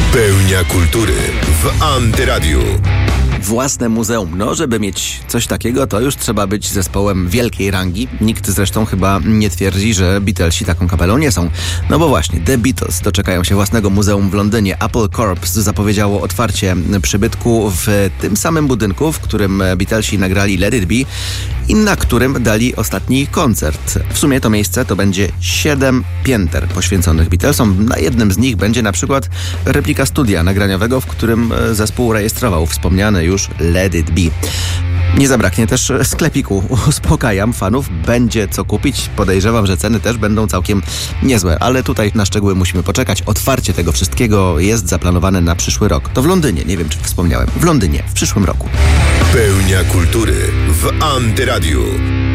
Pełnia kultury w Antyradiu. Własne muzeum. No, żeby mieć coś takiego, to już trzeba być zespołem wielkiej rangi. Nikt zresztą chyba nie twierdzi, że Beatlesi taką kapelą nie są. No bo właśnie, The Beatles doczekają się własnego muzeum w Londynie. Apple Corps zapowiedziało otwarcie przybytku w tym samym budynku, w którym Beatlesi nagrali Let It Be i na którym dali ostatni koncert. W sumie to miejsce to będzie 7 pięter poświęconych Beatlesom. Na jednym z nich będzie na przykład replika studia nagraniowego, w którym zespół rejestrował wspomniane już Let It Be. Nie zabraknie też sklepiku. Uspokajam fanów, będzie co kupić. Podejrzewam, że ceny też będą całkiem niezłe, ale tutaj na szczegóły musimy poczekać. Otwarcie tego wszystkiego jest zaplanowane na przyszły rok. To w Londynie, nie wiem czy wspomniałem. W Londynie w przyszłym roku. Pełnia kultury w Antyradiu.